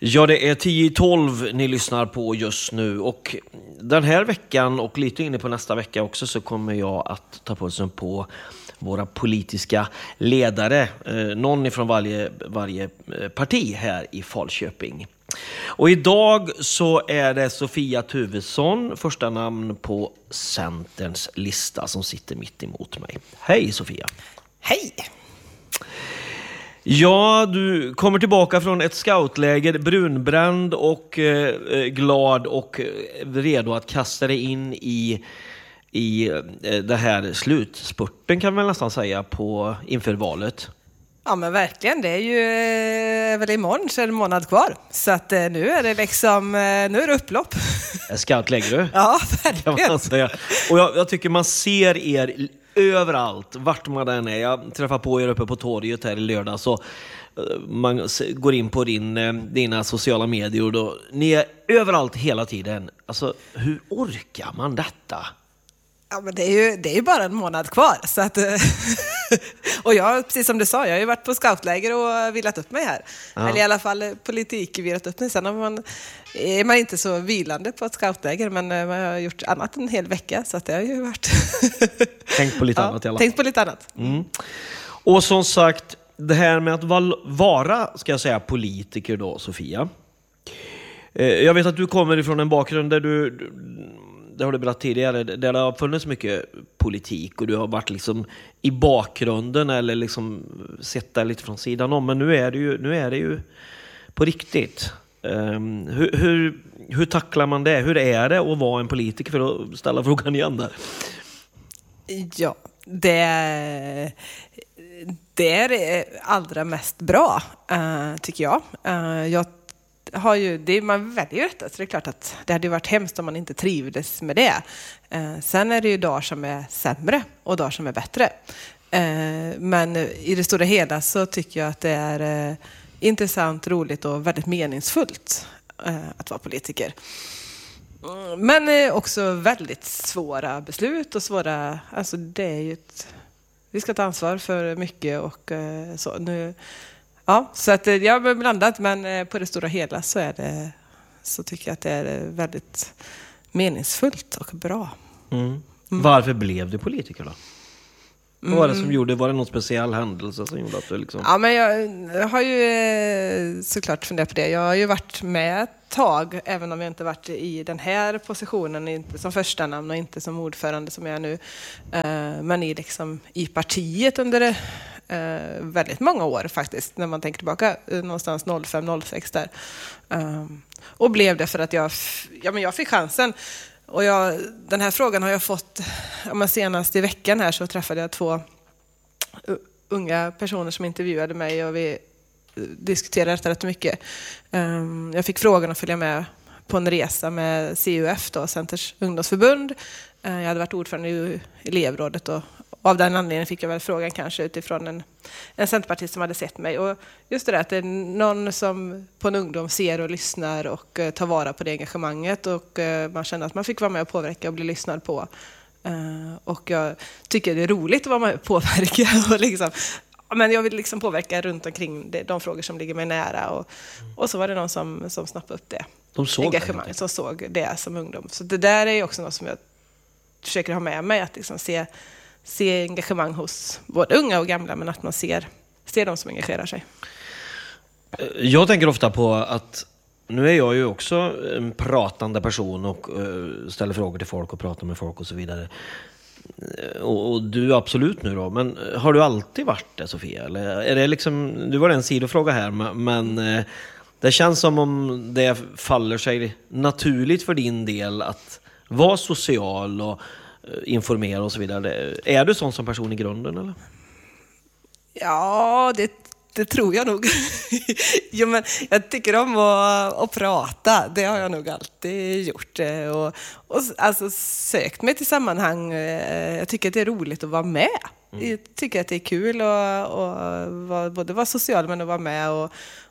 Ja, det är 10-12 ni lyssnar på just nu och den här veckan och lite inne på nästa vecka också så kommer jag att ta pulsen på våra politiska ledare, någon ifrån varje parti här i Falköping. Och idag så är det Sofia Tuvesson, första namn på Centerns lista, som sitter mitt emot mig. Hej Sofia! Hej! Ja, du kommer tillbaka från ett scoutläger, brunbränd och glad och redo att kasta dig in i det här slutspurten, kan man nästan säga, inför valet. Ja, men verkligen, det är ju väl imorgon så är det en månad kvar. Så att nu är det liksom, nu är det upplopp. Scoutläger du? Ja, verkligen. Och jag tycker man ser er överallt, vart man än är. Jag träffar på er uppe på torget här i lördag, så man går in på dina sociala medier och då, ni är överallt hela tiden. Alltså, hur orkar man detta? Ja, men det är ju bara en månad kvar. Så att, och jag, precis som du sa, jag har ju varit på scoutläger och vilat upp mig här. Ja. Eller i alla fall politik vilat upp mig. Sen är man inte så vilande på ett scoutläger, men man har gjort annat en hel vecka. Så att det har ju varit... Tänkt på lite annat i alla fall. Tänkt på lite annat. Mm. Och som sagt, det här med att vara, ska jag säga, politiker då, Sofia. Jag vet att du kommer ifrån en bakgrund där det har du berättat tidigare, där det har funnits mycket politik och du har varit liksom i bakgrunden eller liksom sett det lite från sidan om, men nu är det ju på riktigt. Hur tacklar man det? Hur är det att vara en politiker, för att ställa frågan igen där? Ja, det är det allra mest bra, tycker jag. Man väljer detta, så det är klart att det hade varit hemskt om man inte trivdes med det. Sen är det ju dagar som är sämre och dagar som är bättre. Men i det stora hela så tycker jag att det är intressant, roligt och väldigt meningsfullt att vara politiker. Men också väldigt svåra beslut och svåra, alltså det är ju vi ska ta ansvar för mycket och så nu. Ja, så att jag är blandat, men på det stora hela så tycker jag att det är väldigt meningsfullt och bra. Varför blev du politiker då? Vad var det som gjorde, var det någon speciell händelse som gjorde att du liksom... Ja, men jag har ju såklart funderat på det. Jag har ju varit med ett tag, även om jag inte varit i den här positionen, inte som första namn och inte som ordförande som jag är nu, men i partiet under väldigt många år faktiskt, när man tänker tillbaka, någonstans 05-06 där. Och blev det för att jag fick chansen. Och den här frågan har jag fått, senast i veckan här så träffade jag 2 unga personer som intervjuade mig och vi diskuterade detta rätt mycket. Jag fick frågan att följa med på en resa med CUF, då, Centers ungdomsförbund. Jag hade varit ordförande i elevrådet och av den anledningen fick jag väl frågan kanske utifrån en centerpartist som hade sett mig. Och just det där att det är någon som på en ungdom ser och lyssnar och tar vara på det engagemanget. Och man känner att man fick vara med och påverka och bli lyssnad på. Och jag tycker det är roligt att vara med och påverka. Men jag vill påverka runt omkring de frågor som ligger mig nära. Och så var det någon som snappade upp det. De såg engagemanget, som såg det som ungdom. Så det där är också något som jag försöker ha med mig. Att se engagemang hos både unga och gamla, men att man ser de som engagerar sig. Jag tänker ofta på att nu är jag ju också en pratande person och ställer frågor till folk och pratar med folk och så vidare. Och du absolut nu då, men har du alltid varit det, Sofia? Eller är det du var en sidofråga här, men det känns som om det faller sig naturligt för din del att vara social och informera och så vidare. Är du sån som person i grunden, eller? Ja, det tror jag nog. Jo, men jag tycker om att prata. Det har jag nog alltid gjort. Och alltså sökt mig till sammanhang. Jag tycker att det är roligt att vara med. Jag tycker att det är kul att både vara social, men att vara med och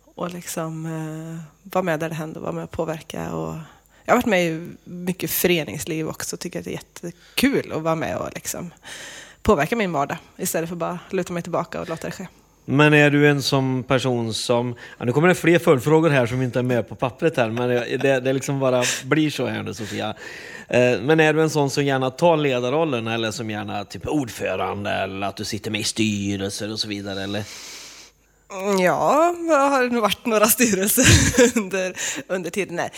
vara med där det händer, vara med och påverka. Och jag har varit med i mycket föreningsliv också. Tycker att det är jättekul att vara med och påverka min vardag istället för bara luta mig tillbaka och låta det ske. Men är du en som person som... Ja, nu kommer det fler följdfrågor här som inte är med på pappret här, men det liksom bara blir så här nu, Sofia. Men är du en sån som gärna tar ledarrollen, eller som gärna typ ordförande, eller att du sitter med i styrelser och så vidare, eller? Ja, jag har nog varit några styrelser under tiden där.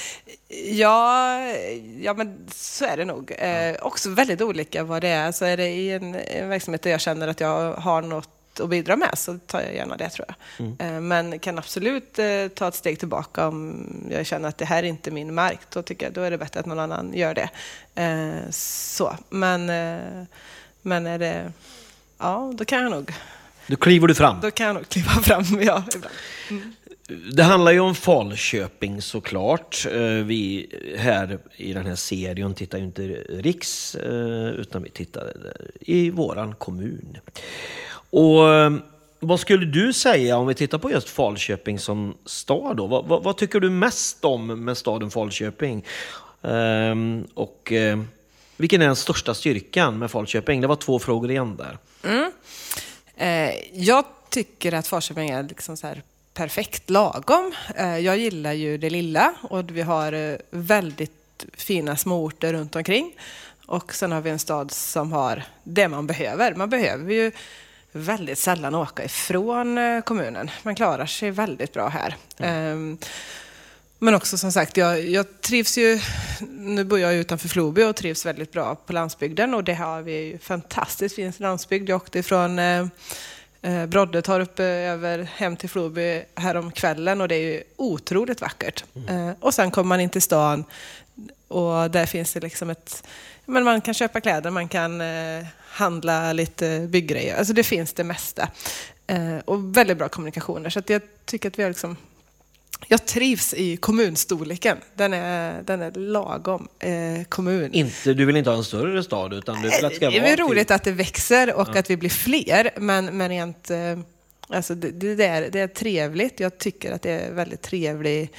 Ja, men så är det nog. Också väldigt olika vad det är. Så är det i en verksamhet där jag känner att jag har något att bidra med, så tar jag gärna det, tror jag. Men kan absolut ta ett steg tillbaka om jag känner att det här är inte min mark. Då tycker jag, då är det bättre att någon annan gör det. Så. Men är det... Ja, då kan jag nog... Då kliver du fram. Då kan jag nog kliva fram, ja, ibland. Det handlar ju om Falköping såklart. Vi här i den här serien tittar ju inte riks, utan vi tittar i våran kommun. Och vad skulle du säga om vi tittar på just Falköping som stad då? Vad tycker du mest om med staden Falköping? Och vilken är den största styrkan med Falköping? Det var 2 frågor igen där. Jag tycker att Falköping är liksom så här perfekt lagom. Jag gillar ju det lilla, och vi har väldigt fina småorter runt omkring. Och sen har vi en stad som har det man behöver. Man behöver ju väldigt sällan åka ifrån kommunen. Man klarar sig väldigt bra här. Men också som sagt, jag trivs ju, nu bor jag utanför Floby och trivs väldigt bra på landsbygden, och det har vi ju fantastiskt fin landsbygd. Jag åkte ifrån Broddetorp över hem till Floby här om kvällen, och det är ju otroligt vackert. Och sen kommer man in till stan, och där finns det liksom men man kan köpa kläder, man kan handla lite bygggrejer, alltså det finns det mesta. Och väldigt bra kommunikationer, så att jag tycker att vi har liksom... Jag trivs i kommunstorleken. Den är lagom kommun. Du vill inte ha en större stad, utan du vill att det ska vara... Det är roligt att det växer och att vi blir fler. Men rent... Alltså det är trevligt. Jag tycker att det är väldigt trevligt.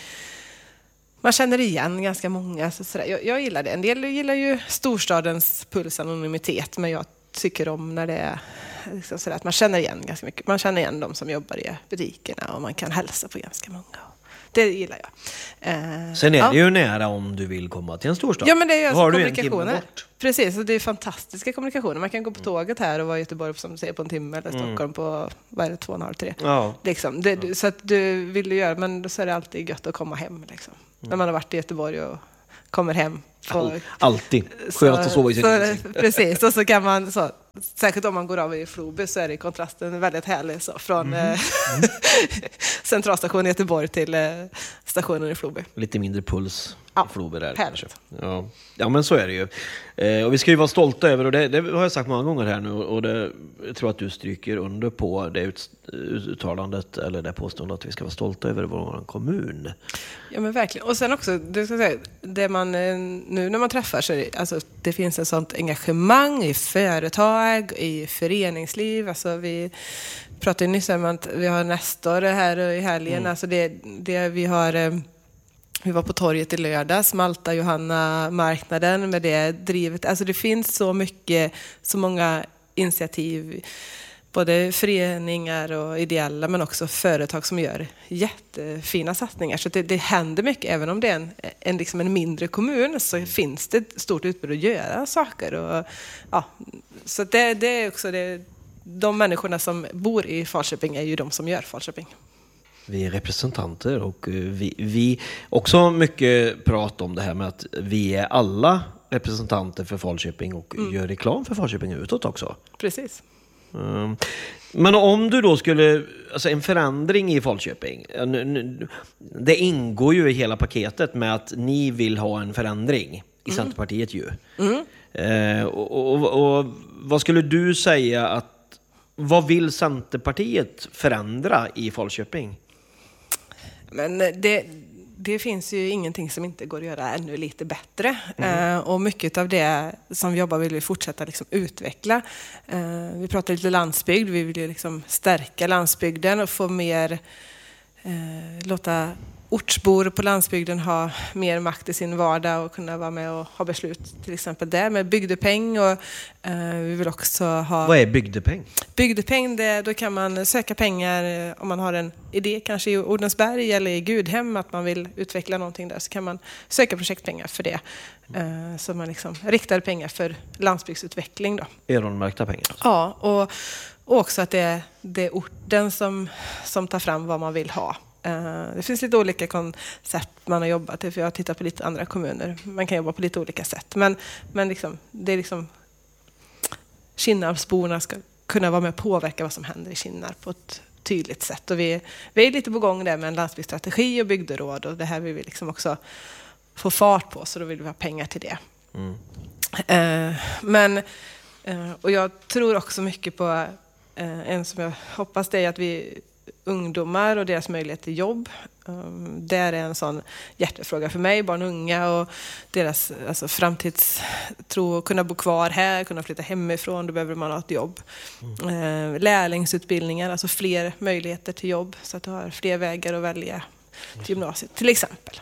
Man känner igen ganska många. Sådär. Jag gillar det. En del gillar ju storstadens puls, anonymitet. Men jag tycker om när det är... Liksom sådär, att man känner igen ganska mycket. Man känner igen de som jobbar i butikerna, och man kan hälsa på ganska många. Det gillar jag. Sen är det ju nära om du vill komma till en storstad. Ja, men det är alltså har kommunikationer. Precis, och det är fantastiska kommunikationer. Man kan gå på tåget här och vara i Göteborg som säger på en timme, eller Stockholm på 2,5-3. Ja. Liksom. Så att du vill göra, men så är det alltid gött att komma hem. Liksom. När man har varit i Göteborg och kommer hem. Alltid. Skönt att sova i sin. Precis, och så kan man så, särskilt om man går av i Floby, så är det kontrasten väldigt härlig så, från centralstationen i Göteborg till stationen i Floby. Lite mindre puls i Floby där. Härligt. Ja, men så är det ju. Och vi ska ju vara stolta över, och det har jag sagt många gånger här nu, och jag tror att du stryker under på det uttalandet, eller det påståendet, att vi ska vara stolta över vår kommun. Ja, men verkligen. Och sen också, du ska säga, det man nu när man träffar, så alltså, det finns en sånt engagemang i företag, i föreningsliv. Alltså vi pratade nyss om att vi har Nestor här i helgen. Alltså det vi har... Vi var på torget i lördags, Malta Johanna marknaden med det drivet. Alltså det finns så mycket, så många initiativ, både föreningar och ideella, men också företag som gör jättefina satsningar. Så det händer mycket, även om det är en mindre kommun, så finns det ett stort utbud att göra saker. Och, ja, så det är också det. De människorna som bor i Falköping är ju de som gör Falköping. Vi är representanter, och vi också mycket prat om det här med att vi är alla representanter för Falköping och gör reklam för Falköping utåt också. Precis. Men om du då skulle, alltså en förändring i Falköping, det ingår ju i hela paketet med att ni vill ha en förändring i Centerpartiet ju. Och vad skulle du säga vad vill Centerpartiet förändra i Falköping? Men det finns ju ingenting som inte går att göra ännu lite bättre. Och mycket av det som vi jobbar vill vi fortsätta liksom utveckla. Vi pratar lite landsbygd. Vi vill ju liksom stärka landsbygden och få mer, låta ortsbor på landsbygden ha mer makt i sin vardag och kunna vara med och ha beslut, till exempel där med bygdepeng. Och vi vill också ha... Vad är bygdepeng? Bygdepeng, då kan man söka pengar om man har en idé, kanske i Odensberg eller i Gudhem, att man vill utveckla någonting där, så kan man söka projektpengar för det. Så man liksom riktar pengar för landsbygdsutveckling då. Öronmärkta pengar? Alltså. Ja, och också att det är orten som tar fram vad man vill ha. Det finns lite olika koncept man har jobbat i, för jag har tittat på lite andra kommuner. Man kan jobba på lite olika sätt. Men liksom, det är liksom Kinnarpsborna ska kunna vara med och påverka vad som händer i Kinnarp på ett tydligt sätt. Och vi är lite på gång där med en landsbygdsstrategi och bygderåd, och det här vill vi liksom också få fart på, så då vill vi ha pengar till det. Och jag tror också mycket på en som jag hoppas, det är att vi ungdomar och deras möjlighet till jobb. Det är en sån hjärtefråga för mig, barn och unga, och deras framtidstro, kunna bo kvar här, kunna flytta hemifrån, då behöver man ha ett jobb. Lärlingsutbildningar, alltså fler möjligheter till jobb, så att du har fler vägar att välja till gymnasiet till exempel.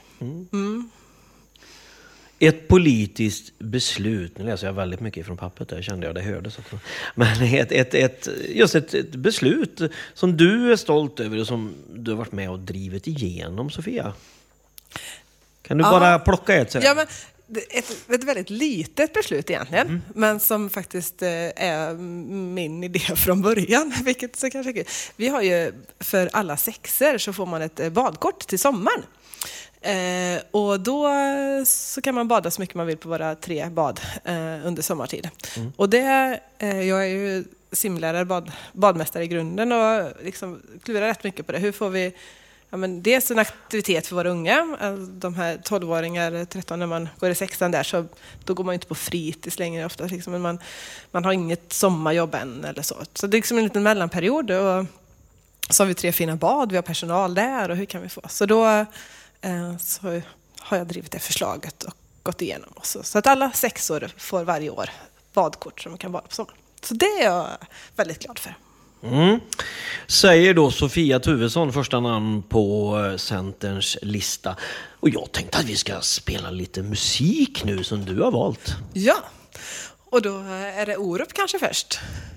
Ett politiskt beslut, nu läser jag väldigt mycket från pappret där, kände jag, det hördes också. Men ett beslut som du är stolt över och som du har varit med och drivit igenom, Sofia. Kan du bara plocka ett sådär? Ja, men ett väldigt litet beslut egentligen, men som faktiskt är min idé från början, vilket så kanske är kul. Vi har ju, för alla sexor så får man ett badkort till sommaren. Och då så kan man bada så mycket man vill på våra 3 bad under sommartid. Och det, jag är ju simlärare, badmästare i grunden, och liksom klurar rätt mycket på det. Hur får vi dels en aktivitet för våra unga, de här 12-åringar, 13, när man går i 6:an där, så då går man inte på fritids längre ofta, liksom, men man har inget sommarjobb än eller så. Så det är liksom en liten mellanperiod, och så har vi 3 fina bad, vi har personal där, och hur kan vi få? Så då så har jag drivit det förslaget och gått igenom också. Så att alla 6-år får varje år badkort som man kan bada på sommaren. Så det är jag väldigt glad för. Säger då Sofia Tuvesson, första namn på Centerns lista. Och jag tänkte att vi ska spela lite musik nu som du har valt. Ja, och då är det Orup kanske först.